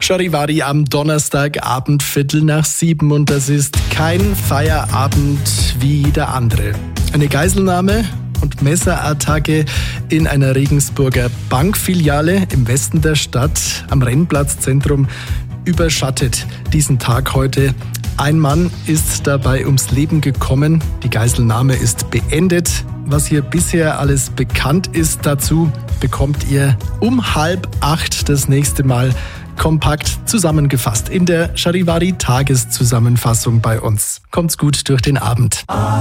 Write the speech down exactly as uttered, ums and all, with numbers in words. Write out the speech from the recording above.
Charivari am Donnerstagabend, Viertel nach sieben, und das ist kein Feierabend wie jeder andere. Eine Geiselnahme und Messerattacke in einer Regensburger Bankfiliale im Westen der Stadt am Rennplatzzentrum überschattet diesen Tag heute. Ein Mann ist dabei ums Leben gekommen. Die Geiselnahme ist beendet. Was hier bisher alles bekannt ist dazu, bekommt ihr um halb acht das nächste Mal kompakt zusammengefasst in der Charivari Tageszusammenfassung bei uns. Kommt's gut durch den Abend.